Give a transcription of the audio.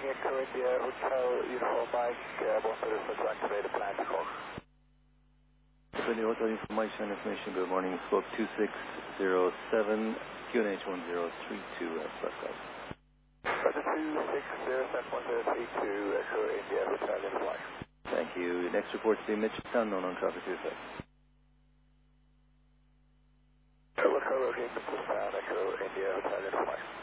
Echo India Hotel Uniform Mike, Monster to activate a plan to call. India Hotel information, good morning, scope 2607, QNH 1032 at Prescott. Roger 26071032, Echo India Hotel Uniform Mike. Thank you. Next report to Mitchellstown, known on traffic to effect. Echo India Hotel Uniform Mike.